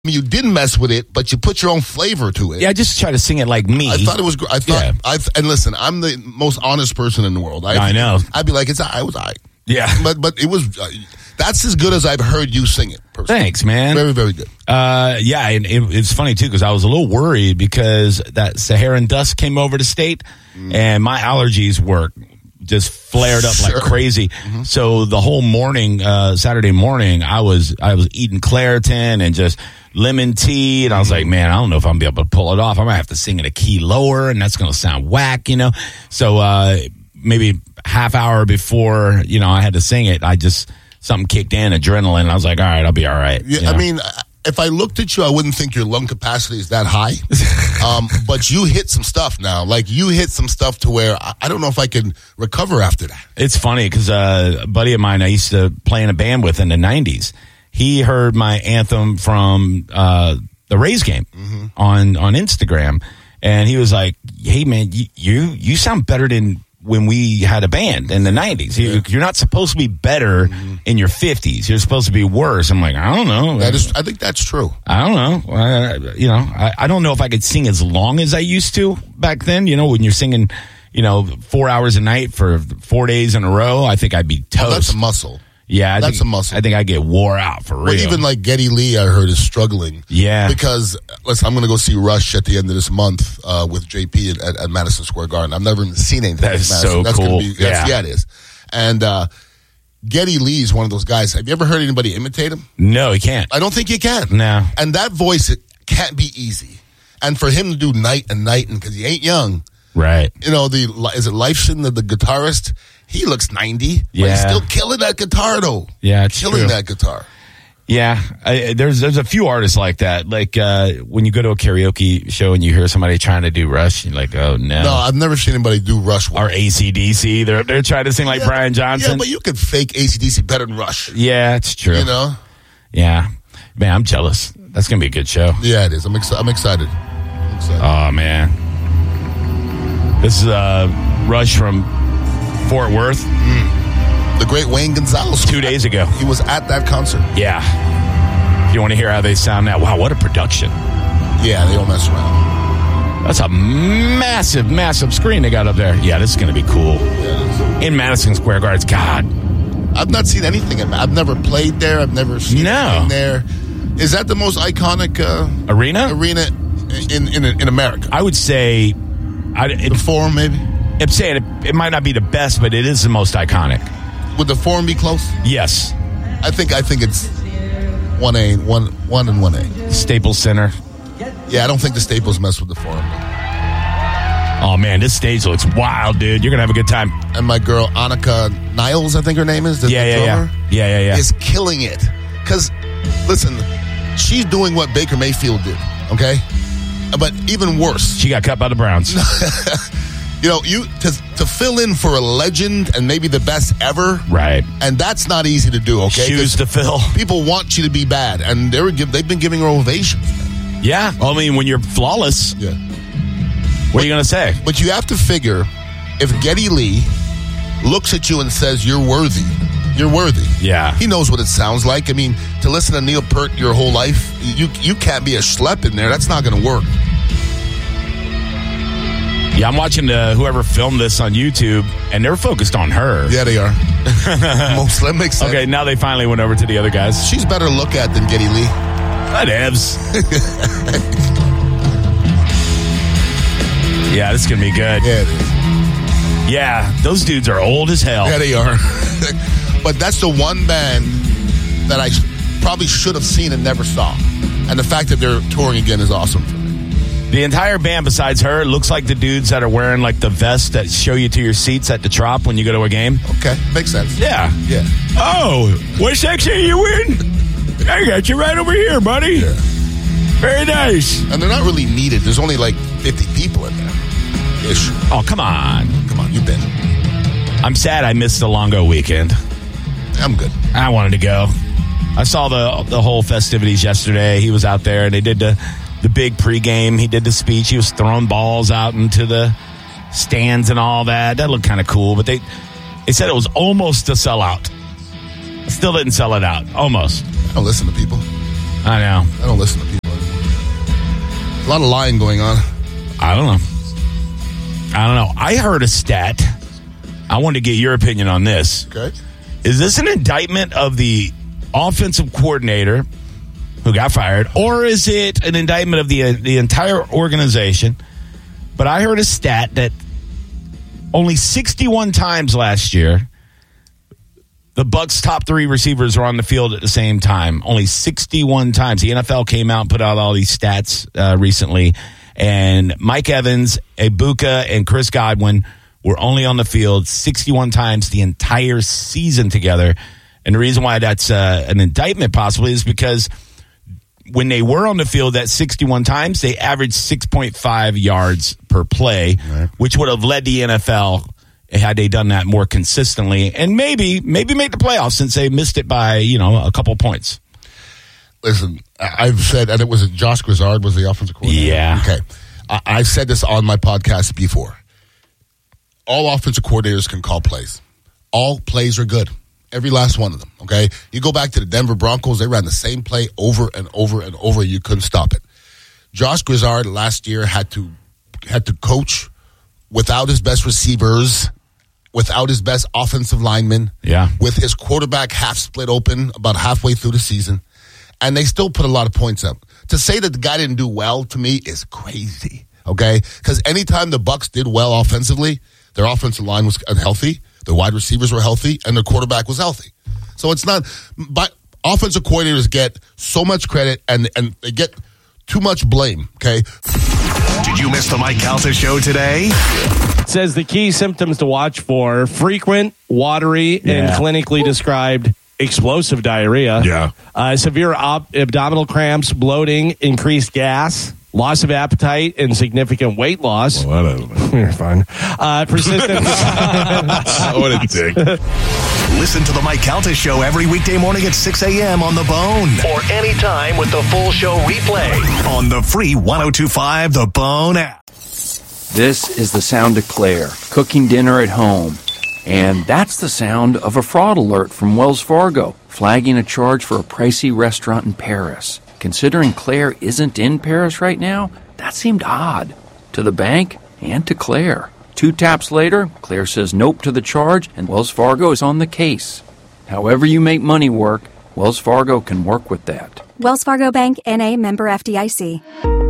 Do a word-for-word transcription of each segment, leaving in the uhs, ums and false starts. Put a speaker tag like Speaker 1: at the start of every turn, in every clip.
Speaker 1: mean, you didn't mess with it, but you put your own flavor to it.
Speaker 2: Yeah, I just try to sing it like me.
Speaker 1: I thought it was great. I thought,
Speaker 2: Yeah.
Speaker 1: I and listen, I'm the most honest person in the world. I,
Speaker 2: I know.
Speaker 1: I'd be like, it's I was I.
Speaker 2: Yeah.
Speaker 1: But but it was. Uh, that's as good as I've heard you sing it. Personally.
Speaker 2: Thanks, man.
Speaker 1: Very very good.
Speaker 2: Uh, yeah, and it, it's funny too because I was a little worried because that Saharan dust came over the state, mm. and my allergies were just flared up
Speaker 1: sure.
Speaker 2: like crazy. Mm-hmm. So the whole morning, uh, Saturday morning, I was I was eating Claritin and just lemon tea, and I was like, man, I don't know if I'm gonna be able to pull it off. I might have to sing it a key lower, and that's gonna sound whack, you know. So uh, maybe half hour before, you know, I had to sing it, I just something kicked in, adrenaline. And I was like, all right, I'll be all right.
Speaker 1: Yeah,
Speaker 2: you know?
Speaker 1: I mean, if I looked at you, I wouldn't think your lung capacity is that high. um, but you hit some stuff now. Like, you hit some stuff to where I, I don't know if I can recover after that.
Speaker 2: It's funny because uh, a buddy of mine I used to play in a band with in the nineties, he heard my anthem from uh, the Rays game mm-hmm. on, on Instagram, and he was like, hey, man, you you, you sound better than when we had a band in the nineties. Yeah. You, you're not supposed to be better mm-hmm. in your fifties. You're supposed to be worse. I'm like, I don't know.
Speaker 1: That is, I think that's true.
Speaker 2: I don't know. Uh, you know, I, I don't know if I could sing as long as I used to back then. You know, when you're singing, you know, four hours a night for four days in a row, I think I'd be toast.
Speaker 1: Oh, that's a muscle.
Speaker 2: Yeah, I
Speaker 1: that's
Speaker 2: think,
Speaker 1: a muscle.
Speaker 2: I think I get wore out for real.
Speaker 1: Well, even like Geddy Lee, I heard, is struggling.
Speaker 2: Yeah,
Speaker 1: because listen, I'm going to go see Rush at the end of this month uh, with J P at, at Madison Square Garden. I've never even seen anything.
Speaker 2: That is
Speaker 1: like Madison.
Speaker 2: so
Speaker 1: that's
Speaker 2: cool.
Speaker 1: Gonna be, that's,
Speaker 2: yeah.
Speaker 1: yeah, it is. And uh, Geddy Lee is one of those guys. Have you ever heard anybody imitate him?
Speaker 2: No, he can't.
Speaker 1: I don't think you can.
Speaker 2: No.
Speaker 1: And that voice, it can't be easy. And for him to do night and night, and because he ain't young,
Speaker 2: right?
Speaker 1: You know, the is it Lifeson, the, the guitarist? He looks ninety.
Speaker 2: Yeah.
Speaker 1: But he's still killing that guitar, though.
Speaker 2: Yeah, it's
Speaker 1: killing
Speaker 2: true.
Speaker 1: that guitar.
Speaker 2: Yeah, I, there's there's a few artists like that. Like uh, when you go to a karaoke show and you hear somebody trying to do Rush, you're like, oh no.
Speaker 1: No, I've never seen anybody do Rush.
Speaker 2: Or A C D C. They're they're trying to sing like
Speaker 1: yeah,
Speaker 2: Brian Johnson.
Speaker 1: Yeah, but you could fake A C D C better than Rush.
Speaker 2: Yeah, it's true.
Speaker 1: You know?
Speaker 2: Yeah, man, I'm jealous. That's gonna be a good show.
Speaker 1: Yeah, it is. I'm excited. I'm excited. I'm excited.
Speaker 2: Oh man, this is uh, Rush from Fort Worth.
Speaker 1: Mm. The great Wayne Gonzalez.
Speaker 2: Two days ago.
Speaker 1: He was at that concert.
Speaker 2: Yeah. If you want to hear how they sound now, wow, what a production.
Speaker 1: Yeah, they don't mess around.
Speaker 2: That's a massive, massive screen they got up there. Yeah, this is going to be cool.
Speaker 1: Yeah, it is.
Speaker 2: In Madison Square Garden. God.
Speaker 1: I've not seen anything. I've never played there. I've never seen
Speaker 2: no.
Speaker 1: anything there. Is that the most iconic uh,
Speaker 2: arena?
Speaker 1: Arena in, in, in America?
Speaker 2: I would say... I, it,
Speaker 1: the Forum, maybe?
Speaker 2: I'm saying it, it might not be the best, but it is the most iconic.
Speaker 1: Would the Forum be close?
Speaker 2: Yes.
Speaker 1: I think I think it's one A, one one and one A.
Speaker 2: Staples Center.
Speaker 1: Yeah, I don't think the Staples mess with the Forum.
Speaker 2: Oh man, this stage looks wild, dude. You're gonna have a good time.
Speaker 1: And my girl Annika Niles, I think her name is. The,
Speaker 2: yeah,
Speaker 1: the
Speaker 2: yeah,
Speaker 1: drummer,
Speaker 2: yeah, yeah, yeah, yeah.
Speaker 1: Is killing it. Because listen, she's doing what Baker Mayfield did. Okay, but even worse,
Speaker 2: she got cut by the Browns.
Speaker 1: You know, you to to fill in for a legend and maybe the best ever,
Speaker 2: right?
Speaker 1: And that's not easy to do. Okay,
Speaker 2: shoes to fill.
Speaker 1: People want you to be bad, and they were give, they've been giving her ovations. Man.
Speaker 2: Yeah, well, I mean, when you're flawless,
Speaker 1: yeah.
Speaker 2: What
Speaker 1: but,
Speaker 2: are you gonna say?
Speaker 1: But you have to figure if Geddy Lee looks at you and says you're worthy, you're worthy.
Speaker 2: Yeah,
Speaker 1: he knows what it sounds like. I mean, to listen to Neil Peart your whole life, you you can't be a schlep in there. That's not going to work.
Speaker 2: Yeah, I'm watching uh, whoever filmed this on YouTube, and they're focused on her.
Speaker 1: Yeah, they are. Most that makes sense.
Speaker 2: Okay, now they finally went over to the other guys.
Speaker 1: She's better to look at than Geddy Lee.
Speaker 2: Whatevs. Yeah, this is going to be good.
Speaker 1: Yeah, it is.
Speaker 2: Yeah, those dudes are old as hell.
Speaker 1: Yeah, they are. But that's the one band that I probably should have seen and never saw. And the fact that they're touring again is awesome for me.
Speaker 2: The entire band, besides her, looks like the dudes that are wearing like the vests that show you to your seats at the Trop when you go to a game.
Speaker 1: Okay, makes sense.
Speaker 2: Yeah.
Speaker 1: Yeah.
Speaker 2: Oh, what section are you in? I got you right over here, buddy.
Speaker 1: Yeah.
Speaker 2: Very nice.
Speaker 1: And they're not really needed. There's only like fifty people in there. Ish.
Speaker 2: Oh, come on.
Speaker 1: Come on, you've been.
Speaker 2: I'm sad I missed the Longo weekend.
Speaker 1: I'm good.
Speaker 2: I wanted to go. I saw the the whole festivities yesterday. He was out there, and they did the... the big pregame. He did the speech. He was throwing balls out into the stands and all that. That looked kind of cool, but they they said it was almost a sellout. Still didn't sell it out. Almost.
Speaker 1: I don't listen to people.
Speaker 2: I know.
Speaker 1: I don't listen to people anymore. A lot of lying going on.
Speaker 2: I don't know. I don't know. I heard a stat. I wanted to get your opinion on this.
Speaker 1: Okay.
Speaker 2: Is this an indictment of the offensive coordinator who got fired, or is it an indictment of the uh, the entire organization? But I heard a stat that only sixty-one times last year the Bucs' top three receivers were on the field at the same time. Only sixty-one times. The N F L came out and put out all these stats uh, recently, and Mike Evans, Ibuka, and Chris Godwin were only on the field sixty-one times the entire season together. And the reason why that's uh, an indictment possibly is because when they were on the field that sixty-one times, they averaged six point five yards per play, right, which would have led the N F L had they done that more consistently, and maybe maybe make the playoffs since they missed it by, you know, a couple points.
Speaker 1: Listen, I've said, and it was Josh Grizzard was the offensive coordinator.
Speaker 2: Yeah.
Speaker 1: Okay. I, I've said this on my podcast before. All offensive coordinators can call plays. All plays are good. Every last one of them, okay? You go back to the Denver Broncos, they ran the same play over and over and over. You couldn't stop it. Josh Grizzard last year had to had to coach without his best receivers, without his best offensive linemen,
Speaker 2: yeah, with
Speaker 1: his quarterback half split open about halfway through the season, and they still put a lot of points up. To say that the guy didn't do well, to me, is crazy, okay? Because anytime the Bucs did well offensively, their offensive line was healthy, their wide receivers were healthy, and their quarterback was healthy. So it's not, but offensive coordinators get so much credit, and, and they get too much blame, okay?
Speaker 3: Did you miss the Mike Calta show today?
Speaker 4: It says the key symptoms to watch for: frequent, watery, yeah. and clinically described explosive diarrhea.
Speaker 3: Yeah.
Speaker 4: Uh, severe op- abdominal cramps, bloating, increased gas, loss of appetite, and significant weight loss.
Speaker 3: Well, that is
Speaker 4: You're fine. Uh, persistent.
Speaker 3: What a dick. Listen to the Mike Calta show every weekday morning at six a.m. on The Bone. Or anytime with the full show replay on the free one oh two five The Bone app.
Speaker 5: This is the sound of Claire cooking dinner at home. And that's the sound of a fraud alert from Wells Fargo, flagging a charge for a pricey restaurant in Paris. Considering Claire isn't in Paris right now, that seemed odd to the bank and to Claire. Two taps later, Claire says nope to the charge, and Wells Fargo is on the case. However you make money work, Wells Fargo can work with that.
Speaker 6: Wells Fargo Bank, N A, member F D I C.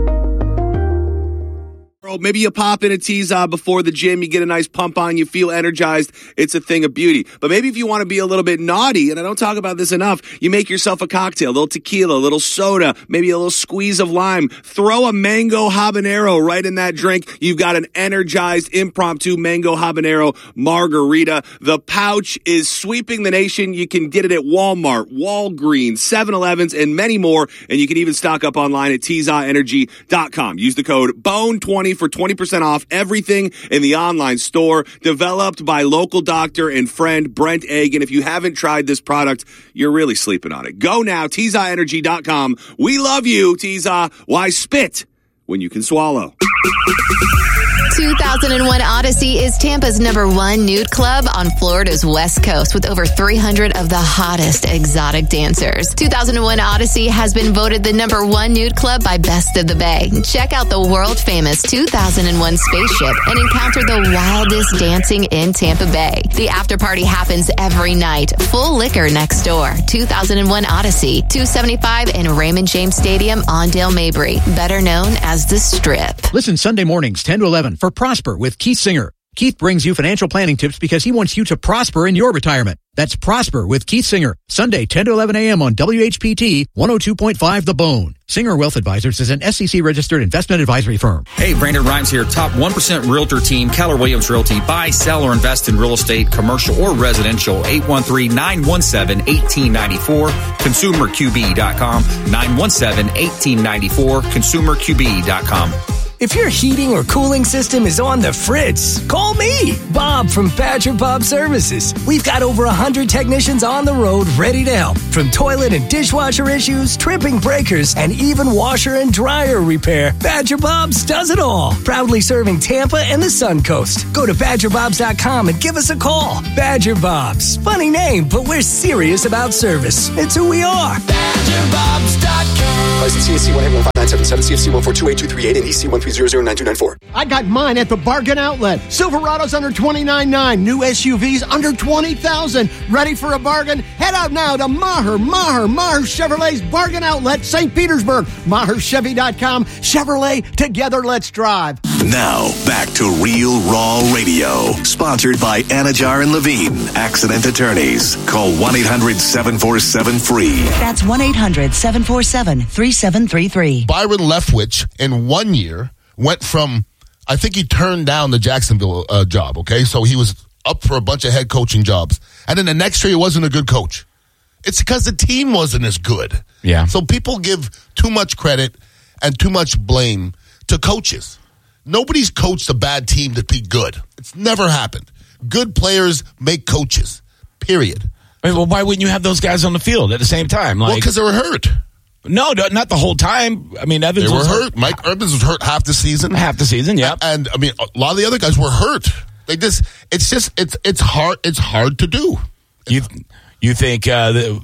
Speaker 7: Maybe you pop in a T-Zaw before the gym, you get a nice pump on, you feel energized. It's a thing of beauty. But maybe if you want to be a little bit naughty, and I don't talk about this enough, you make yourself a cocktail, a little tequila, a little soda, maybe a little squeeze of lime. Throw a mango habanero right in that drink. You've got an energized impromptu mango habanero margarita. The pouch is sweeping the nation. You can get it at Walmart, Walgreens, seven elevens, and many more. And you can even stock up online at T zaw energy dot com. Use the code B O N E twenty for twenty percent off everything in the online store, developed by local doctor and friend Brent Egg. And if you haven't tried this product, you're really sleeping on it. Go now, T zaw energy dot com. We love you, T-Zaw. Why spit when you can swallow?
Speaker 8: two thousand one Odyssey is Tampa's number one nude club on Florida's West Coast with over three hundred of the hottest exotic dancers. two thousand one Odyssey has been voted the number one nude club by Best of the Bay. Check out the world-famous two thousand one spaceship and encounter the wildest dancing in Tampa Bay. The after party happens every night. Full liquor next door. two thousand one Odyssey, two seventy-five in Raymond James Stadium on Dale Mabry, better known as The Strip.
Speaker 9: Listen Sunday mornings, ten to eleven, for Prosper with Keith Singer. Keith brings you financial planning tips because he wants you to prosper in your retirement. That's Prosper with Keith Singer, Sunday, ten to eleven a.m. on W H P T one oh two point five The Bone. Singer Wealth Advisors is an S E C-registered investment advisory firm.
Speaker 10: Hey, Brandon Rhymes here, top one percent realtor team, Keller Williams Realty. Buy, sell, or invest in real estate, commercial or residential. eight one three, nine one seven, one eight nine four, consumer q b dot com, nine one seven, one eight nine four, consumer q b dot com.
Speaker 11: If your heating or cooling system is on the fritz, call me, Bob from Badger Bob Services. We've got over one hundred technicians on the road ready to help. From toilet and dishwasher issues, tripping breakers, and even washer and dryer repair, Badger Bob's does it all. Proudly serving Tampa and the Sun Coast. Go to badger bobs dot com and give us a call. Badger Bob's. Funny name, but we're serious about service. It's who we are. badger bobs dot com.
Speaker 12: License C S C one eight one five nine seven seven, C F C one four two eight two three eight, and E C one three zero zero nine two nine four.
Speaker 13: I got mine at the Bargain Outlet. Silverado's under twenty-nine nine. New S U Vs under twenty thousand. Ready for a bargain? Head out now to Maher, Maher, Maher Chevrolet's Bargain Outlet, Saint Petersburg. Maher Chevy dot com. Chevrolet, together let's drive.
Speaker 3: Now, back to Real Raw Radio. Sponsored by Anajar and Levine, Accident Attorneys. Call one eight hundred seven four seven free.
Speaker 14: That's one eight hundred seven four seven three seven three three.
Speaker 1: Byron Leftwich, in one year, went from, I think he turned down the Jacksonville uh, job, okay? So he was up for a bunch of head coaching jobs. And then the next year, he wasn't a good coach. It's because the team wasn't as good.
Speaker 2: Yeah.
Speaker 1: So people give too much credit and too much blame to coaches. Nobody's coached a bad team to be good. It's never happened. Good players make coaches, period.
Speaker 2: I mean, well, why wouldn't you have those guys on the field at the same time? Like,
Speaker 1: well, because they were hurt.
Speaker 2: No, no, not the whole time. I mean, Evans
Speaker 1: they were
Speaker 2: was
Speaker 1: hurt. hurt. Mike Evans was hurt half the season.
Speaker 2: Half the season, yeah.
Speaker 1: And, and I mean, a lot of the other guys were hurt. They just, it's just, it's it's hard. It's hard to do.
Speaker 2: You, you think uh, the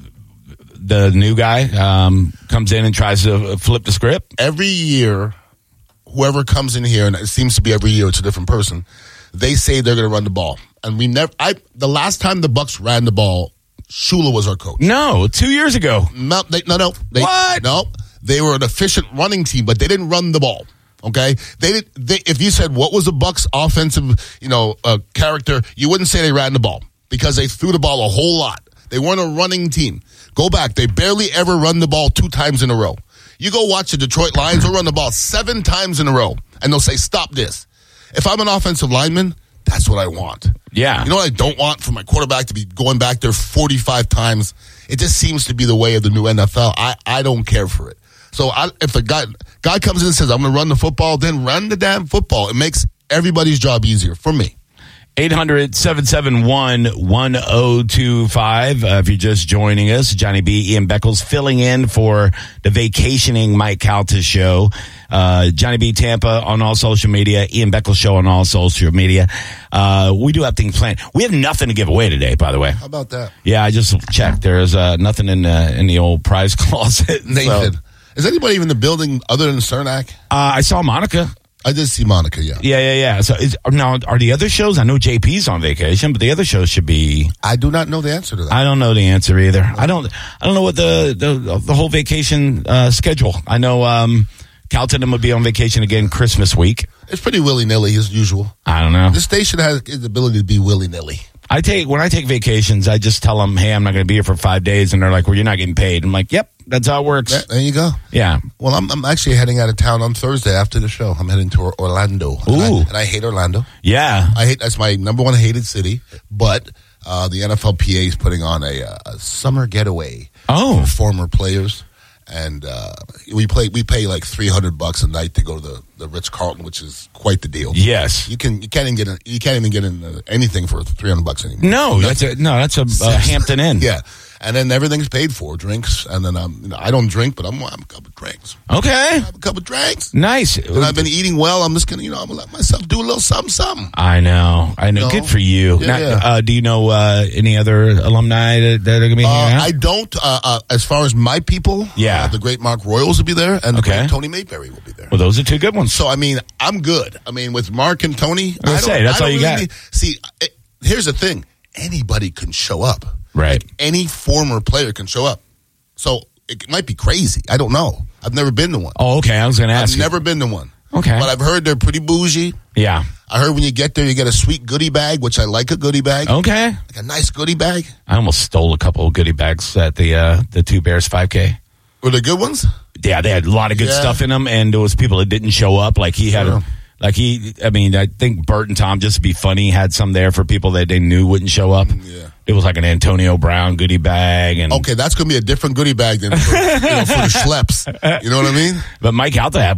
Speaker 2: the new guy um, comes in and tries to flip the script
Speaker 1: every year? Whoever comes in here, and it seems to be every year it's a different person, they say they're going to run the ball. And we never, I, the last time the Bucs ran the ball, Shula was our coach.
Speaker 2: No, two years ago.
Speaker 1: No, they, no, no. They,
Speaker 2: what?
Speaker 1: No, they were an efficient running team, but they didn't run the ball. Okay, they did. They, if you said what was the Bucs' offensive, you know, uh, character, you wouldn't say they ran the ball because they threw the ball a whole lot. They weren't a running team. Go back. They barely ever run the ball two times in a row. You go watch the Detroit Lions, they'll run the ball seven times in a row, and they'll say, stop this. If I'm an offensive lineman, that's what I want.
Speaker 2: Yeah.
Speaker 1: You know what I don't want for my quarterback to be going back there forty-five times? It just seems to be the way of the new N F L. I, I don't care for it. So I, if a guy, guy comes in and says, I'm going to run the football, then run the damn football. It makes everybody's job easier for me.
Speaker 2: eight hundred seven seven one one zero two five. Uh, if you're just joining us, Johnny B, Ian Beckles filling in for the vacationing Mike Calta show. Uh, Johnny B Tampa on all social media, Ian Beckles show on all social media. Uh, we do have things planned. We have nothing to give away today, by the way.
Speaker 1: How about that?
Speaker 2: Yeah, I just checked. There's uh, nothing in uh, in the old prize closet.
Speaker 1: Nathan,
Speaker 2: so.
Speaker 1: Is anybody even in the building other than Cernak?
Speaker 2: Uh, I saw Monica.
Speaker 1: I did see Monica, yeah.
Speaker 2: Yeah, yeah, yeah. So is, now, are the other shows? I know J P's on vacation, but the other shows should be.
Speaker 1: I do not know the answer to that.
Speaker 2: I don't know the answer either. I don't. I don't know what the the, the whole vacation uh, schedule. I know um, Calton will be on vacation again Christmas week.
Speaker 1: It's pretty willy nilly as usual.
Speaker 2: I don't know.
Speaker 1: This station has the ability to be willy nilly.
Speaker 2: I take when I take vacations, I just tell them, "Hey, I'm not going to be here for five days," and they're like, "Well, you're not getting paid." I'm like, "Yep, that's how it works."
Speaker 1: Yeah, there you go.
Speaker 2: Yeah.
Speaker 1: Well, I'm I'm actually heading out of town on Thursday after the show. I'm heading to Orlando.
Speaker 2: Ooh.
Speaker 1: And I, and I hate Orlando.
Speaker 2: Yeah.
Speaker 1: I hate that's my number one hated city. But uh, the N F L P A is putting on a, a summer getaway
Speaker 2: oh.
Speaker 1: for former players. And uh, we play. We pay like three hundred bucks a night to go to the, the Ritz Carlton, which is quite the deal.
Speaker 2: Yes,
Speaker 1: you can. You can't even get. A, you can't even get in uh, anything for three hundred bucks anymore.
Speaker 2: No, that's a no. That's a uh, Hampton Inn.
Speaker 1: Yeah, and then everything's paid for, drinks, and then um, you know, I don't drink, but I'm I'm a couple of drinks.
Speaker 2: Okay,
Speaker 1: I have a couple of drinks.
Speaker 2: Nice.
Speaker 1: And I've been eating well. I'm just gonna, you know, I'm gonna let myself do a little something, something.
Speaker 2: I know, I know.
Speaker 1: You know?
Speaker 2: Good for you.
Speaker 1: Yeah,
Speaker 2: now,
Speaker 1: yeah.
Speaker 2: Uh, do you know uh, any other alumni that, that are going to be here?
Speaker 1: Uh, I don't. Uh, uh, as far as my people,
Speaker 2: yeah,
Speaker 1: uh, the great Mark Royals will be there, and the
Speaker 2: okay.
Speaker 1: great Tony Mayberry will be there.
Speaker 2: Well, those are two good ones.
Speaker 1: So I mean, I'm good. I mean, with Mark and Tony,
Speaker 2: I, I say that's all you
Speaker 1: really
Speaker 2: got.
Speaker 1: Need, see, it, here's the thing: anybody can show up.
Speaker 2: Right.
Speaker 1: Like, any former player can show up. So it might be crazy. I don't know. I've never been to one.
Speaker 2: Oh, okay. I was going to ask.
Speaker 1: I've
Speaker 2: you.
Speaker 1: never been to one.
Speaker 2: Okay.
Speaker 1: But I've heard they're pretty bougie.
Speaker 2: Yeah.
Speaker 1: I heard when you get there, you get a sweet goodie bag, which I like a goodie bag.
Speaker 2: Okay.
Speaker 1: Like a nice goodie bag.
Speaker 2: I almost stole a couple of goodie bags at the uh, the Two Bears five K.
Speaker 1: Were they good ones?
Speaker 2: Yeah, they had a lot of good
Speaker 1: yeah.
Speaker 2: stuff in them, and there was people that didn't show up. Like he had,
Speaker 1: sure.
Speaker 2: a, like he. I mean, I think Bert and Tom, just to be funny, had some there for people that they knew wouldn't show up.
Speaker 1: Yeah.
Speaker 2: It was like an Antonio Brown goodie bag, and
Speaker 1: okay, that's going to be a different goodie bag than for, you know, for the schleps. You know what I mean?
Speaker 2: But Mike Alta had one.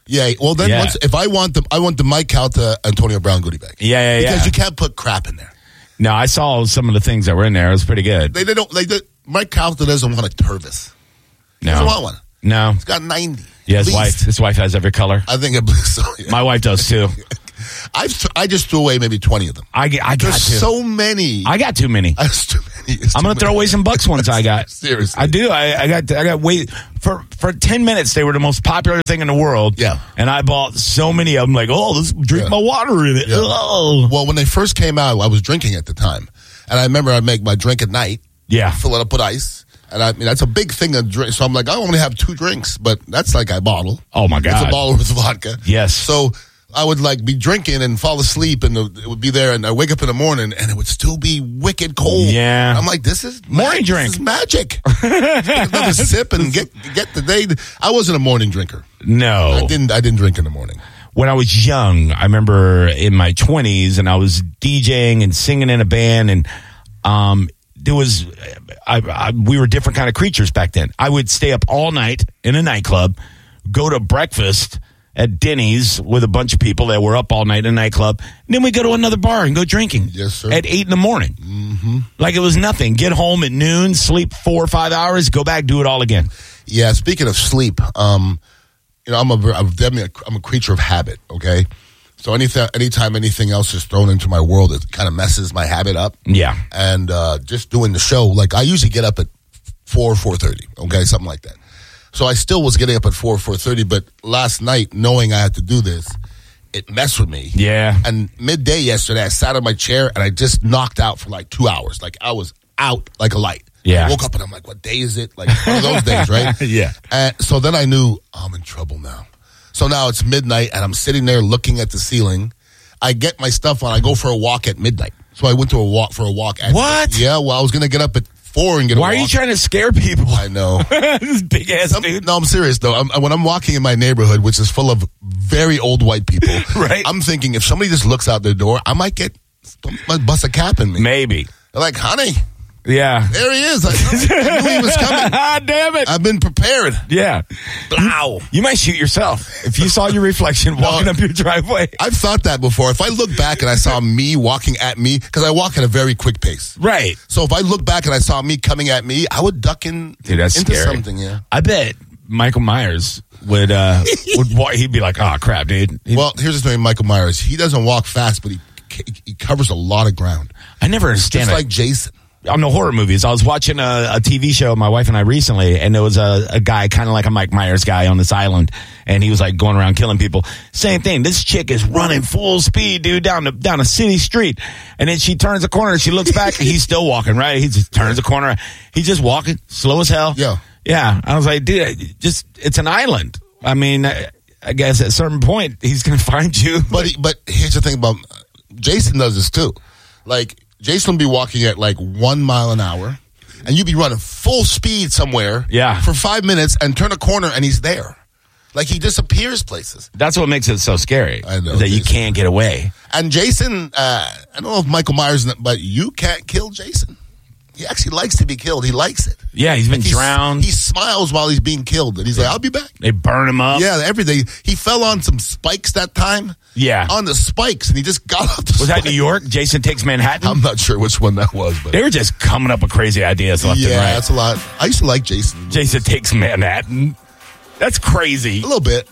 Speaker 1: Yeah, well then
Speaker 2: Yeah.
Speaker 1: once if I want the I want the Mike Calta Antonio Brown goodie bag.
Speaker 2: Yeah, yeah, yeah.
Speaker 1: Because you can't put crap in there.
Speaker 2: No, I saw some of the things that were in there. It was pretty good.
Speaker 1: They, they don't like the, Mike Calta doesn't want a Tervis. He
Speaker 2: No.
Speaker 1: doesn't want one.
Speaker 2: No.
Speaker 1: He's got ninety.
Speaker 2: Yeah, his
Speaker 1: At
Speaker 2: wife.
Speaker 1: least.
Speaker 2: His wife has every color.
Speaker 1: I think it so. Yeah.
Speaker 2: My wife does too.
Speaker 1: I've th- I just threw away maybe twenty of them.
Speaker 2: I, get- I got
Speaker 1: There's
Speaker 2: to.
Speaker 1: so many.
Speaker 2: I got too many.
Speaker 1: That's too many. It's
Speaker 2: I'm
Speaker 1: too
Speaker 2: gonna throw
Speaker 1: many.
Speaker 2: away some Bucks ones I got.
Speaker 1: Seriously.
Speaker 2: I do. I, I got. I got. Wait for for ten minutes. They were the most popular thing in the world.
Speaker 1: Yeah.
Speaker 2: And I bought so many of them. Like, oh, let's drink
Speaker 1: Yeah.
Speaker 2: my water in it.
Speaker 1: Yeah.
Speaker 2: Oh.
Speaker 1: Well, when they first came out, I was drinking at the time, and I remember I'd make my drink at night.
Speaker 2: Yeah.
Speaker 1: Fill it up with ice. And I mean, that's a big thing to drink. So I'm like, I only have two drinks, but that's like a bottle.
Speaker 2: Oh my
Speaker 1: It's
Speaker 2: God.
Speaker 1: a bottle with vodka.
Speaker 2: Yes.
Speaker 1: So I would like be drinking and fall asleep, and it would be there, and I wake up in the morning, and it would still be wicked cold.
Speaker 2: Yeah.
Speaker 1: I'm like, this is
Speaker 2: Morning
Speaker 1: mag-
Speaker 2: drink.
Speaker 1: This is magic. Another sip and get get the day. I wasn't a morning drinker.
Speaker 2: No.
Speaker 1: I didn't. I didn't drink in the morning.
Speaker 2: When I was young, I remember in my twenties, and I was DJing and singing in a band, and um, there was, I, I, we were different kind of creatures back then. I would stay up all night in a nightclub, go to breakfast at Denny's with a bunch of people that were up all night in a nightclub, and then we go to another bar and go drinking.
Speaker 1: Yes, sir.
Speaker 2: At eight in the morning. Mm-hmm. Like it was nothing. Get home at noon, sleep four or five hours, go back, do it all again.
Speaker 1: Yeah. Speaking of sleep, um, you know, I'm a, I'm definitely a, I'm a creature of habit. Okay. So anything, anytime anything else is thrown into my world, it kind of messes my habit up.
Speaker 2: Yeah.
Speaker 1: And uh, just doing the show, like I usually get up at four, four thirty. Okay, something like that. So I still was getting up at four, four thirty. But last night, knowing I had to do this, it messed with me.
Speaker 2: Yeah.
Speaker 1: And midday yesterday, I sat in my chair and I just knocked out for like two hours. Like I was out like a light.
Speaker 2: Yeah.
Speaker 1: I woke up and I'm like, what day is it? Like one of those days, right?
Speaker 2: Yeah.
Speaker 1: And so then I knew I'm in trouble now. So now it's midnight and I'm sitting there looking at the ceiling. I get my stuff on. I go for a walk at midnight. So I went to a walk for a walk. At
Speaker 2: What?
Speaker 1: Yeah, well, I was going to get up at four and get a
Speaker 2: Why
Speaker 1: walk.
Speaker 2: are you trying to scare people?
Speaker 1: I know.
Speaker 2: This big ass
Speaker 1: Some-
Speaker 2: dude.
Speaker 1: no, I'm serious, though. I'm, when I'm walking in my neighborhood, which is full of very old white people,
Speaker 2: Right.
Speaker 1: I'm thinking if somebody just looks out their door, I might get, might bust a cap in me.
Speaker 2: Maybe.
Speaker 1: They're like, honey,
Speaker 2: Yeah.
Speaker 1: there he is. I, I knew he was coming.
Speaker 2: Ah, damn it.
Speaker 1: I've been prepared.
Speaker 2: Yeah.
Speaker 1: Blow.
Speaker 2: You might shoot yourself if you saw your reflection walking up your driveway.
Speaker 1: I've thought that before. If I look back and I saw me walking at me, because I walk at a very quick pace.
Speaker 2: Right.
Speaker 1: So if I look back and I saw me coming at me, I would duck in
Speaker 2: Dude, that's
Speaker 1: into
Speaker 2: scary.
Speaker 1: something, yeah.
Speaker 2: I bet Michael Myers would, uh, would wa- he'd be like, oh, crap, dude. He'd-
Speaker 1: Well, here's the thing, Michael Myers. He doesn't walk fast, but he he covers a lot of ground.
Speaker 2: I never understand
Speaker 1: Just
Speaker 2: it.
Speaker 1: like Jason.
Speaker 2: On the horror movies, I was watching a, a T V show, my wife and I recently, and there was a, a guy kind of like a Mike Myers guy on this island, and he was like going around killing people. Same thing. This chick is running full speed, dude, down the down a city street, and then she turns a corner, and she looks back, and he's still walking. Right? He just turns a corner. He's just walking, slow as hell.
Speaker 1: Yeah.
Speaker 2: Yeah. I was like, dude, just it's an island. I mean, I, I guess at a certain point he's gonna find you.
Speaker 1: But he, but here's the thing about Jason does this too. Like Jason will be walking at like one mile an hour, and you'd be running full speed somewhere,
Speaker 2: Yeah.
Speaker 1: for five minutes, and turn a corner, and he's there. Like he disappears places.
Speaker 2: That's what makes it so scary.
Speaker 1: I know,
Speaker 2: is that you
Speaker 1: Jason.
Speaker 2: can't get away.
Speaker 1: And Jason, uh, I don't know if Michael Myers, but you can't kill Jason. He actually likes to be killed. He likes it.
Speaker 2: Yeah, he's been
Speaker 1: Like, he's-
Speaker 2: drowned.
Speaker 1: He smiles while he's being killed, and he's like, "I'll be back."
Speaker 2: They burn him up.
Speaker 1: Yeah, everything. He fell on some spikes that time.
Speaker 2: Yeah.
Speaker 1: On the spikes, and he just got off the
Speaker 2: Was that
Speaker 1: spikes.
Speaker 2: New York? Jason Takes Manhattan?
Speaker 1: I'm not sure which one that was, but
Speaker 2: They were just coming up with crazy ideas left
Speaker 1: yeah,
Speaker 2: and right.
Speaker 1: that's a lot. I used to like Jason.
Speaker 2: Jason Takes Manhattan. That's crazy.
Speaker 1: A little bit.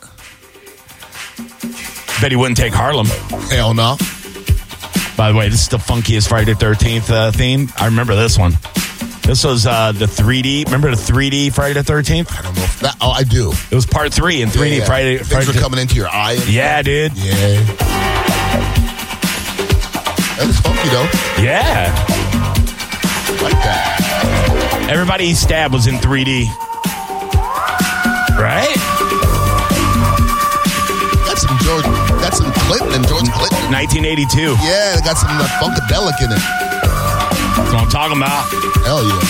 Speaker 2: Bet he wouldn't take Harlem.
Speaker 1: Hell no.
Speaker 2: By the way, this is the funkiest Friday the thirteenth uh, theme. I remember this one. This was uh, the three D. Remember the three D Friday the thirteenth?
Speaker 1: I don't know if that. Oh, I do.
Speaker 2: It was part three in three D
Speaker 1: Yeah, yeah.
Speaker 2: Friday.
Speaker 1: Things
Speaker 2: Friday
Speaker 1: were coming into your eye. And
Speaker 2: Yeah, dude.
Speaker 1: Yeah. That is funky though.
Speaker 2: Yeah.
Speaker 1: I like that.
Speaker 2: Everybody he stabbed was in three D. Right?
Speaker 1: Got some George. Got some Clinton and George Clinton.
Speaker 2: nineteen eighty-two.
Speaker 1: Yeah, they got some uh, funkadelic in it.
Speaker 2: That's what I'm talking about.
Speaker 1: Hell yeah.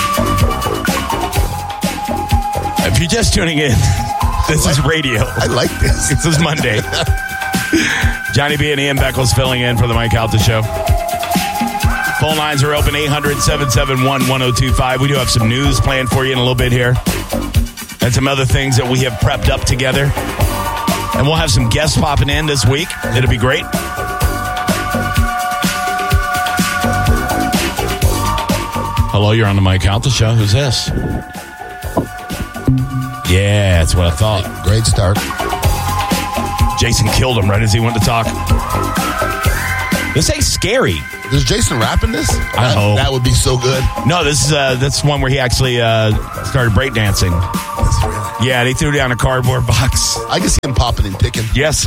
Speaker 2: If you're just tuning in, this is radio.
Speaker 1: I like this.
Speaker 2: This is Monday. Johnny B and Ian Beckles filling in for the Mike Calta Show. Phone lines are open, eight hundred, seven seven one, one oh two five. We do have some news planned for you in a little bit here. And some other things that we have prepped up together. And we'll have some guests popping in this week. It'll be great. Hello, you're on the Mike Calta Show. Who's this? Yeah, that's what I thought.
Speaker 1: Great start.
Speaker 2: Jason killed him right as he went to talk. This ain't scary.
Speaker 1: Is Jason rapping this?
Speaker 2: I
Speaker 1: that,
Speaker 2: hope.
Speaker 1: That would be so good.
Speaker 2: No, this is uh, that's one where he actually uh, started breakdancing.
Speaker 1: Really?
Speaker 2: Yeah, they threw down a cardboard box.
Speaker 1: I can see him popping and ticking.
Speaker 2: Yes.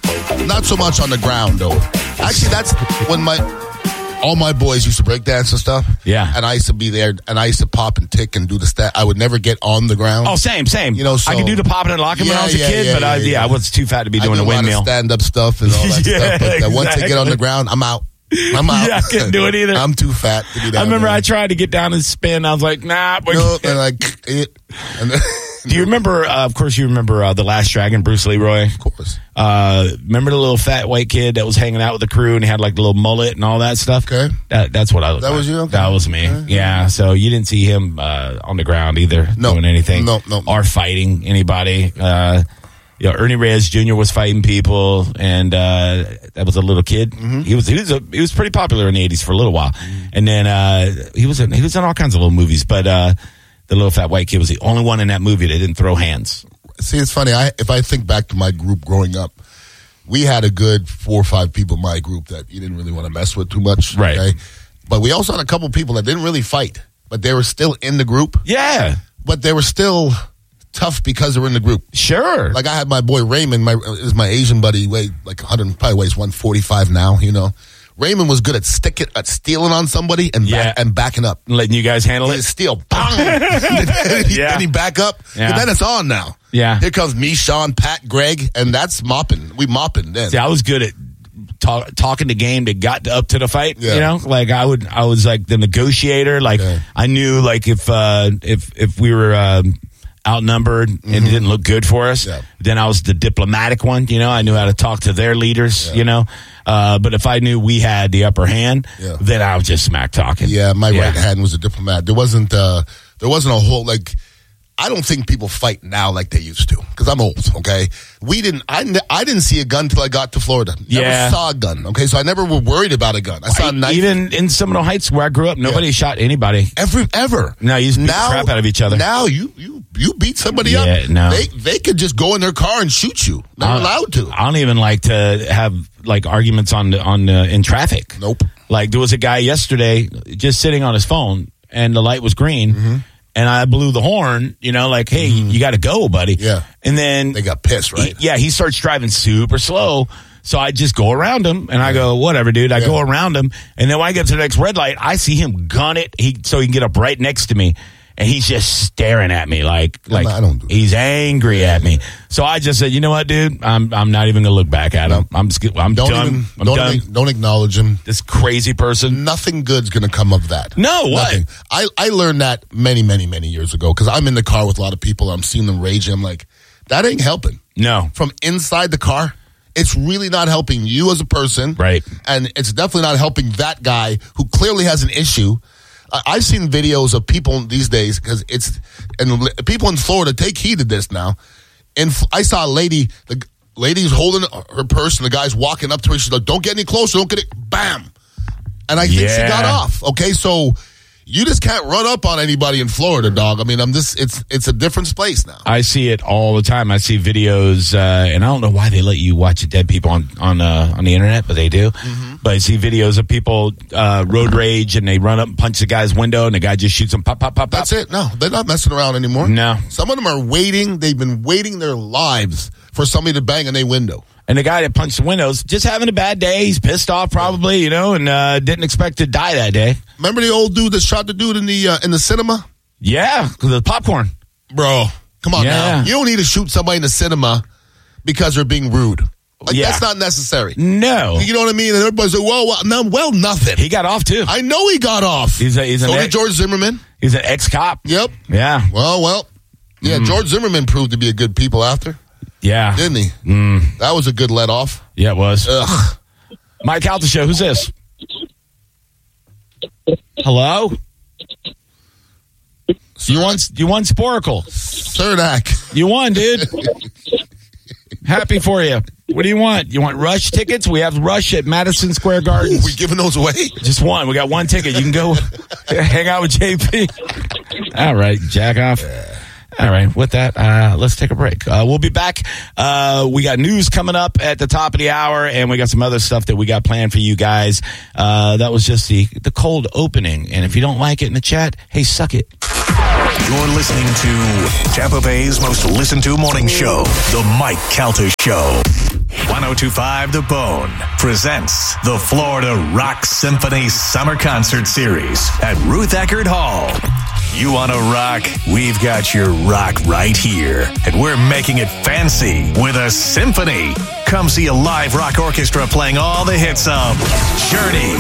Speaker 1: Not so much on the ground, though. Actually, that's when my all my boys used to breakdance and stuff.
Speaker 2: Yeah.
Speaker 1: And I used to be there, and I used to pop and tick and do the stat. I would never get on the ground.
Speaker 2: Oh, same, same.
Speaker 1: You know, so,
Speaker 2: I could do the popping and locking
Speaker 1: yeah,
Speaker 2: when I was a
Speaker 1: yeah,
Speaker 2: kid,
Speaker 1: yeah,
Speaker 2: but
Speaker 1: yeah,
Speaker 2: I,
Speaker 1: yeah.
Speaker 2: yeah, I was too fat to be doing
Speaker 1: I do
Speaker 2: a windmill.
Speaker 1: stand-up stuff and all that
Speaker 2: yeah,
Speaker 1: stuff. But uh, once I get on the
Speaker 2: exactly.
Speaker 1: ground, I'm out. I'm out.
Speaker 2: Yeah, I couldn't do it either.
Speaker 1: I'm too fat to be down
Speaker 2: I remember
Speaker 1: there.
Speaker 2: I tried to get down and spin. I was like, nah.
Speaker 1: No, and like it. And then,
Speaker 2: do you remember, uh, of course, you remember uh, The Last Dragon, Bruce Leroy?
Speaker 1: Of course.
Speaker 2: Uh, remember the little fat white kid that was hanging out with the crew and he had like the little mullet and all that stuff?
Speaker 1: Okay.
Speaker 2: That, that's what I looked
Speaker 1: That
Speaker 2: like.
Speaker 1: was you? Okay.
Speaker 2: That was me.
Speaker 1: Okay.
Speaker 2: Yeah. So you didn't see him uh, on the ground either
Speaker 1: No.
Speaker 2: doing anything.
Speaker 1: No, no.
Speaker 2: Or fighting anybody. Uh, you know, Ernie Reyes Junior was fighting people, and uh, that was a little kid. Mm-hmm. He was he was a, he was pretty popular in the eighties for a little while, mm-hmm. and then uh, he was in, he was in all kinds of little movies. But uh, the little fat white kid was the only one in that movie that didn't throw hands.
Speaker 1: See, it's funny. I if I think back to my group growing up, we had a good four or five people in my group that you didn't really want to mess with too much,
Speaker 2: right?
Speaker 1: Okay? But we also had a couple people that didn't really fight, but they were still in the group.
Speaker 2: Yeah,
Speaker 1: but they were still tough because they were in the group.
Speaker 2: Sure.
Speaker 1: Like I had my boy Raymond, my is my Asian buddy, he weighed like one hundred, probably weighs one forty-five now, you know. Raymond was good at sticking, at stealing on somebody and
Speaker 2: yeah.
Speaker 1: back, and backing up.
Speaker 2: Letting you guys handle
Speaker 1: He'd
Speaker 2: it?
Speaker 1: Steal. Bang! and, he,
Speaker 2: yeah.
Speaker 1: and he back up.
Speaker 2: Yeah.
Speaker 1: But then it's on now.
Speaker 2: Yeah.
Speaker 1: Here comes me, Sean, Pat, Greg, and that's mopping. We mopping then.
Speaker 2: See, I was good at talk, talking the game that got up to the fight.
Speaker 1: Yeah.
Speaker 2: You know, like I would, I was like the negotiator. Like
Speaker 1: yeah.
Speaker 2: I knew, like if uh, if if we were um, outnumbered mm-hmm. and it didn't look good for us,
Speaker 1: yeah.
Speaker 2: then I was the diplomatic one. You know, I knew how to talk to their leaders.
Speaker 1: Yeah.
Speaker 2: You know, uh, but if I knew we had the upper hand,
Speaker 1: yeah.
Speaker 2: then I was just smack talking.
Speaker 1: Yeah, my
Speaker 2: yeah.
Speaker 1: right hand was a diplomat. There wasn't uh, there wasn't a whole like. I don't think people fight now like they used to because I'm old. Okay, we didn't. I, I didn't see a gun till I got to Florida. Never
Speaker 2: yeah.
Speaker 1: saw a gun. Okay, so I never were worried about a gun. I saw a knife.
Speaker 2: Even in Seminole Heights where I grew up, nobody yeah. shot anybody
Speaker 1: ever. Ever.
Speaker 2: No, you just beat
Speaker 1: now,
Speaker 2: the crap out of each other.
Speaker 1: Now you you you beat somebody
Speaker 2: yeah,
Speaker 1: up.
Speaker 2: No.
Speaker 1: They they could just go in their car and shoot you. They're
Speaker 2: I,
Speaker 1: allowed to.
Speaker 2: I don't even like to have like arguments on the, on the, in traffic.
Speaker 1: Nope.
Speaker 2: Like there was a guy yesterday just sitting on his phone and the light was green. Mm-hmm. And I blew the horn, you know, like, hey, mm-hmm. you got to go, buddy.
Speaker 1: Yeah.
Speaker 2: And then
Speaker 1: they got pissed, right?
Speaker 2: He, yeah, he starts driving super slow. So I just go around him and I go, whatever, dude. I yeah. go around him. And then when I get to the next red light, I see him gun it he, so he can get up right next to me. And he's just staring at me like, like
Speaker 1: I don't do
Speaker 2: he's angry yeah. at me. So I just said, you know what, dude? I'm I'm not even gonna look back at him. I'm just, I'm
Speaker 1: don't
Speaker 2: done.
Speaker 1: Even,
Speaker 2: I'm
Speaker 1: don't
Speaker 2: done.
Speaker 1: Even, don't acknowledge him.
Speaker 2: This crazy person.
Speaker 1: Nothing good's gonna come of that.
Speaker 2: No, what?
Speaker 1: Nothing. I I learned that many many many years ago because I'm in the car with a lot of people. I'm seeing them raging. I'm like, that ain't helping.
Speaker 2: No,
Speaker 1: from inside the car. It's really not helping you as a person.
Speaker 2: Right.
Speaker 1: And it's definitely not helping that guy who clearly has an issue. I've seen videos of people these days because it's, and people in Florida take heed of this now. And I saw a lady, the lady's holding her purse and the guy's walking up to her. She's like, don't get any closer. Don't get it. Bam. And I think
Speaker 2: yeah.
Speaker 1: she got off. Okay. So you just can't run up on anybody in Florida, dog. I mean, I'm just, it's, it's a different place now.
Speaker 2: I see it all the time. I see videos, uh, and I don't know why they let you watch dead people on, on, uh, on the internet, but they do. Mm-hmm. But I see videos of people, uh, road rage and they run up and punch the guy's window and the guy just shoots them pop, pop, pop, pop.
Speaker 1: That's it. No, they're not messing around anymore.
Speaker 2: No.
Speaker 1: Some of them are waiting. They've been waiting their lives for somebody to bang on their window.
Speaker 2: And the guy that punched the windows, just having a bad day. He's pissed off probably, you know, and uh, didn't expect to die that day.
Speaker 1: Remember the old dude that shot the dude in the uh, in the cinema?
Speaker 2: Yeah, because of the popcorn.
Speaker 1: Bro, come on
Speaker 2: yeah.
Speaker 1: now. You don't need to shoot somebody in the cinema because they're being rude. Like,
Speaker 2: yeah.
Speaker 1: That's not necessary.
Speaker 2: No.
Speaker 1: You know what I mean? And everybody's like, well, well, no, well, nothing.
Speaker 2: He got off, too.
Speaker 1: I know he got off.
Speaker 2: He's, a, he's
Speaker 1: so
Speaker 2: an
Speaker 1: did
Speaker 2: ex-
Speaker 1: George Zimmerman.
Speaker 2: He's an ex-cop.
Speaker 1: Yep.
Speaker 2: Yeah.
Speaker 1: Well, well. Yeah, mm. George Zimmerman proved to be a good people after.
Speaker 2: Yeah.
Speaker 1: Didn't he?
Speaker 2: Mm.
Speaker 1: That was a good let off.
Speaker 2: Yeah, it was.
Speaker 1: Ugh.
Speaker 2: Mike Calta Show, who's this? Hello? You won, you won Sporkle.
Speaker 1: Cernak.
Speaker 2: You won, dude. Happy for you. What do you want? You want Rush tickets? We have Rush at Madison Square Garden.
Speaker 1: We giving those away?
Speaker 2: Just one. We got one ticket. You can go hang out with J P. All right, jack off. All right, with that, uh, let's take a break. Uh, we'll be back. Uh, we got news coming up at the top of the hour, and we got some other stuff that we got planned for you guys. Uh, that was just the, the cold opening. And if you don't like it in the chat, hey, suck it.
Speaker 3: You're listening to Tampa Bay's most listened to morning show, The Mike Calta Show. ten twenty-five The Bone presents the Florida Rock Symphony Summer Concert Series at Ruth Eckerd Hall. You want to rock? We've got your rock right here. And we're making it fancy with a symphony. Come see a live rock orchestra playing all the hits of Journey.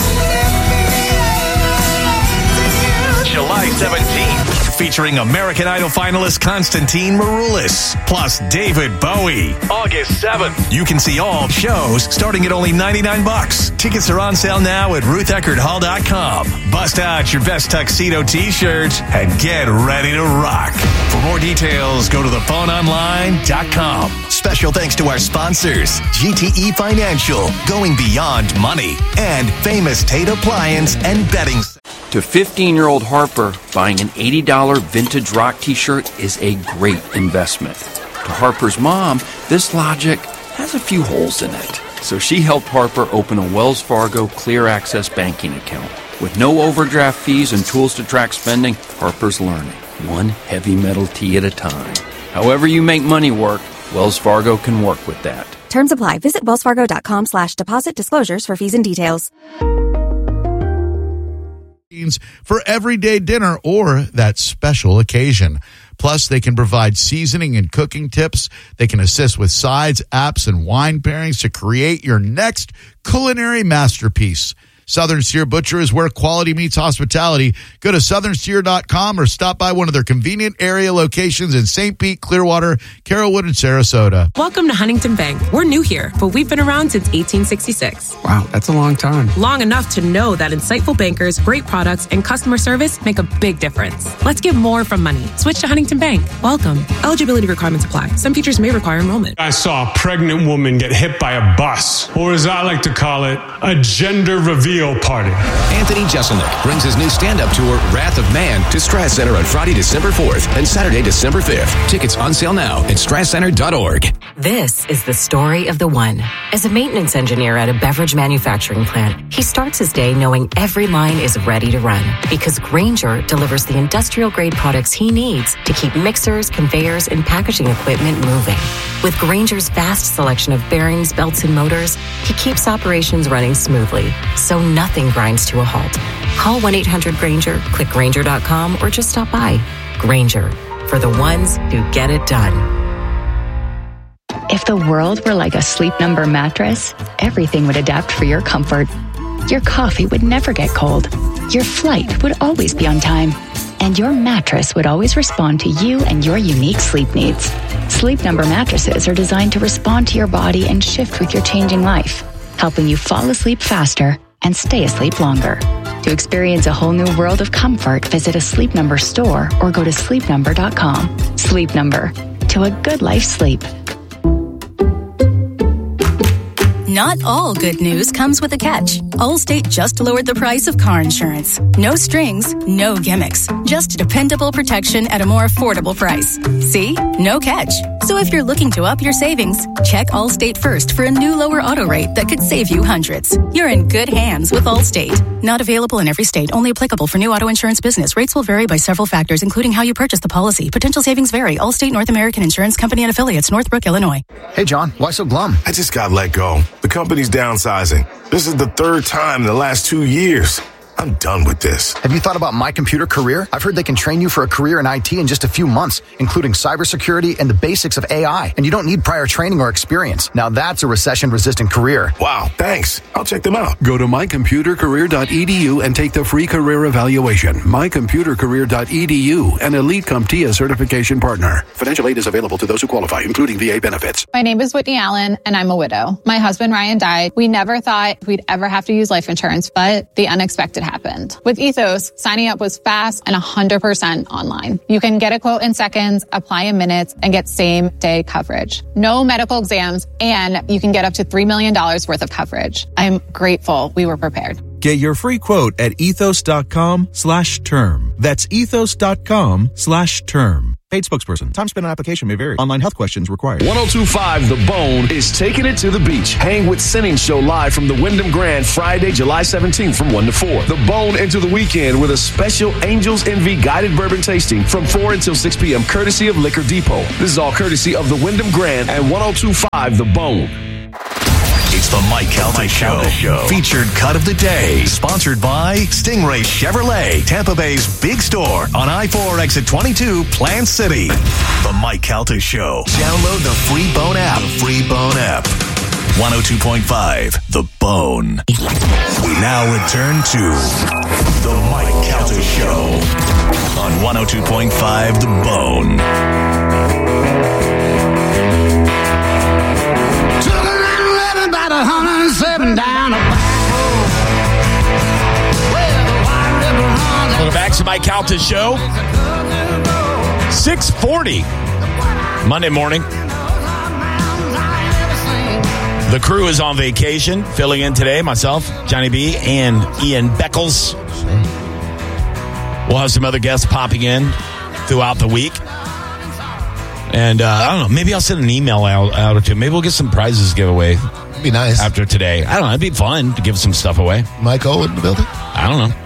Speaker 3: July seventeenth, featuring American Idol finalist Constantine Maroulis, plus David Bowie. August seventh, you can see all shows starting at only ninety-nine bucks. Tickets are on sale now at ruth eckerd hall dot com. Bust out your best tuxedo t-shirts and get ready to rock. For more details, go to the phone online dot com. Special thanks to our sponsors, G T E Financial, going beyond money, and Famous Tate Appliance and Bedding.
Speaker 5: To fifteen-year-old Harper, buying an eighty dollars vintage rock t-shirt is a great investment. To Harper's mom, this logic has a few holes in it. So she helped Harper open a Wells Fargo Clear Access banking account. With no overdraft fees and tools to track spending, Harper's learning, one heavy metal tee at a time. However you make money work, Wells Fargo can work with that.
Speaker 6: Terms apply. Visit wellsfargo.com slash deposit disclosures for fees and details.
Speaker 15: For everyday dinner or that special occasion. Plus, they can provide seasoning and cooking tips. They can assist with sides, apps, and wine pairings to create your next culinary masterpiece. Southern Steer Butcher is where quality meets hospitality. Go to southern steer dot com or stop by one of their convenient area locations in Saint Pete, Clearwater, Carrollwood, and Sarasota.
Speaker 16: Welcome to Huntington Bank. We're new here, but we've been around since eighteen sixty-six.
Speaker 17: Wow, that's a long time.
Speaker 16: Long enough to know that insightful bankers, great products, and customer service make a big difference. Let's get more from money. Switch to Huntington Bank. Welcome. Eligibility requirements apply. Some features may require enrollment.
Speaker 18: I saw a pregnant woman get hit by a bus, or as I like to call it, a gender reveal party.
Speaker 19: Anthony Jeselnik brings his new stand-up tour, Wrath of Man, to Strass Center on Friday, December fourth and Saturday, December fifth. Tickets on sale now at strass center dot org.
Speaker 20: This is the story of the one. As a maintenance engineer at a beverage manufacturing plant, he starts his day knowing every line is ready to run because Grainger delivers the industrial-grade products he needs to keep mixers, conveyors, and packaging equipment moving. With Grainger's vast selection of bearings, belts, and motors, he keeps operations running smoothly, so nothing grinds to a halt. Call one eight hundred Grainger, click Grainger dot com, or just stop by. Grainger, for the ones who get it done.
Speaker 21: If the world were like a Sleep Number mattress, everything would adapt for your comfort. Your coffee would never get cold. Your flight would always be on time. And your mattress would always respond to you and your unique sleep needs. Sleep Number mattresses are designed to respond to your body and shift with your changing life, helping you fall asleep faster and stay asleep longer. To experience a whole new world of comfort, visit a Sleep Number store or go to sleep number dot com. Sleep Number. To a good life sleep.
Speaker 22: Not all good news comes with a catch. Allstate just lowered the price of car insurance. No strings, no gimmicks. Just dependable protection at a more affordable price. See? No catch. So if you're looking to up your savings, check Allstate first for a new lower auto rate that could save you hundreds. You're in good hands with Allstate. Not available in every state. Only applicable for new auto insurance business. Rates will vary by several factors, including how you purchase the policy. Potential savings vary. Allstate North American Insurance Company and Affiliates, Northbrook, Illinois.
Speaker 23: Hey, John. Why so glum?
Speaker 24: I just got let go. The company's downsizing. This is the third time in the last two years. I'm done with this.
Speaker 23: Have you thought about My Computer Career? I've heard they can train you for a career in I T in just a few months, including cybersecurity and the basics of A I. And you don't need prior training or experience. Now that's a recession-resistant career.
Speaker 24: Wow, thanks. I'll check them out.
Speaker 25: Go to my computer career dot e d u and take the free career evaluation. my computer career dot e d u, an Elite CompTIA certification partner. Financial aid is available to those who qualify, including V A benefits.
Speaker 26: My name is Whitney Allen, and I'm a widow. My husband, Ryan, died. We never thought we'd ever have to use life insurance, but the unexpected happened. happened. With Ethos, signing up was fast and one hundred percent online. You can get a quote in seconds, apply in minutes, and get same-day coverage. No medical exams, and you can get up to three million dollars worth of coverage. I'm grateful we were prepared.
Speaker 4: Get your free quote at ethos.com slash term. That's ethos.com slash term. Paid spokesperson. Time spent on application may vary. Online health questions required.
Speaker 7: one oh two point five The Bone is taking it to the beach. Hang with Sinning Show live from the Wyndham Grand Friday, July seventeenth from one to four. The Bone into the weekend with a special Angels Envy guided bourbon tasting from four until six p.m. courtesy of Liquor Depot. This is all courtesy of the Wyndham Grand and one oh two point five The Bone.
Speaker 3: It's the Mike Calta Show. Show. Featured cut of the day. Sponsored by Stingray Chevrolet, Tampa Bay's big store on I four exit twenty-two, Plant City. The Mike Calta Show. Download the free Bone app. The free Bone app. one oh two point five The Bone. We now return to the Mike Calta Show on one oh two point five The Bone.
Speaker 2: Welcome back to Mike Calta Show. six forty Monday morning. The crew is on vacation. Filling in today, myself, Johnny B, and Ian Beckles. We'll have some other guests popping in throughout the week. And uh, I don't know, maybe I'll send an email out, out or two. Maybe we'll get some prizes giveaway.
Speaker 1: It'd be nice.
Speaker 2: After today. I don't know, it'd be fun to give some stuff away.
Speaker 1: Mike O in the building?
Speaker 2: I don't know.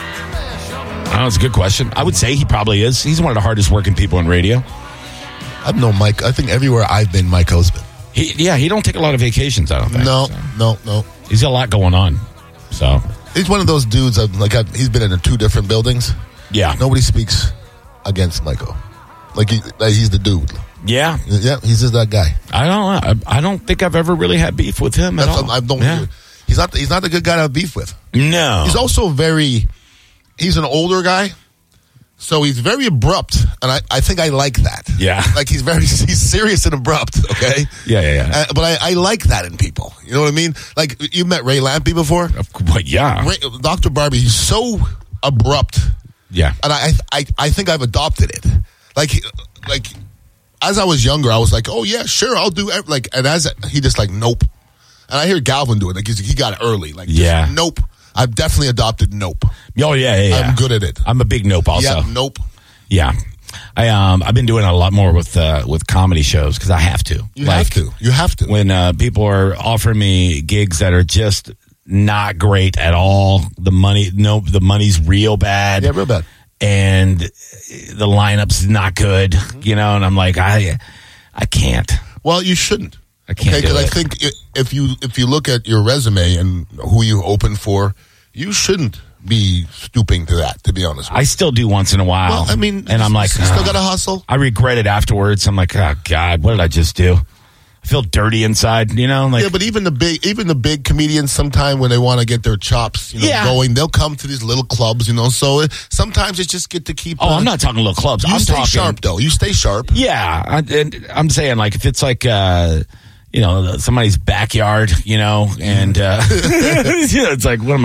Speaker 2: I don't know, it's a good question. I would say he probably is. He's one of the hardest working people in radio.
Speaker 1: I've known Mike. I think everywhere I've been, Mike O's been.
Speaker 2: He, yeah, he don't take a lot of vacations, I don't think.
Speaker 1: No,
Speaker 2: so.
Speaker 1: no, no.
Speaker 2: He's got a lot going on. So
Speaker 1: he's one of those dudes, I've, like I've, he's been in two different buildings.
Speaker 2: Yeah.
Speaker 1: Nobody speaks against Mike O. Like, he, like he's the dude.
Speaker 2: Yeah.
Speaker 1: Yeah, he's just that guy.
Speaker 2: I don't I, I don't think I've ever really had beef with him at
Speaker 1: That's
Speaker 2: all.
Speaker 1: I don't.
Speaker 2: Yeah.
Speaker 1: He's not. He's not a good guy to have beef with.
Speaker 2: No.
Speaker 1: He's also very. He's an older guy, so he's very abrupt, and I, I think I like that.
Speaker 2: Yeah.
Speaker 1: Like he's very he's serious and abrupt. Okay.
Speaker 2: Yeah, yeah, yeah.
Speaker 1: Uh, but I, I like that in people. You know what I mean? Like you met Ray Lampy before.
Speaker 2: But yeah.
Speaker 1: Ray, Doctor Barbie. He's so abrupt.
Speaker 2: Yeah.
Speaker 1: And I I I think I've adopted it. Like like. As I was younger, I was like, "Oh yeah, sure, I'll do." Every, like, and as he just like, "Nope." And I hear Galvin do it. Like he's, he got it early. Like,
Speaker 2: yeah,
Speaker 1: just, nope. I've definitely adopted nope.
Speaker 2: Oh yeah, yeah, yeah.
Speaker 1: I'm good at it.
Speaker 2: I'm a big nope also.
Speaker 1: Yeah, nope.
Speaker 2: Yeah, I um I've been doing a lot more with uh, with comedy shows because I have to.
Speaker 1: You
Speaker 2: like,
Speaker 1: have to. You have to.
Speaker 2: When uh, people are offering me gigs that are just not great at all, the money, no, the money's real bad.
Speaker 1: Yeah, real bad.
Speaker 2: And the lineup's not good, you know, and I'm like, I, I can't.
Speaker 1: Well, you shouldn't.
Speaker 2: I can't
Speaker 1: okay,
Speaker 2: do it.
Speaker 1: I think if you if you look at your resume and who you open for, you shouldn't be stooping to that. To be honest, with
Speaker 2: I still do once in a while.
Speaker 1: Well, I mean,
Speaker 2: and I'm like,
Speaker 1: you still
Speaker 2: oh.
Speaker 1: got to hustle.
Speaker 2: I regret it afterwards. I'm like, oh God, what did I just do? I feel dirty inside, you know. Like,
Speaker 1: yeah, but even the big, even the big comedians, sometimes when they want to get their chops, you know,
Speaker 2: yeah.
Speaker 1: going, they'll come to these little clubs, you know. So it, sometimes it's just get to keep.
Speaker 2: Oh,
Speaker 1: uh,
Speaker 2: I'm not talking little clubs.
Speaker 1: You
Speaker 2: I'm
Speaker 1: stay
Speaker 2: talking,
Speaker 1: sharp, though. You stay sharp.
Speaker 2: Yeah, I, and I'm saying like if it's like, uh, you know, somebody's backyard, you know, and uh, yeah, it's like what am I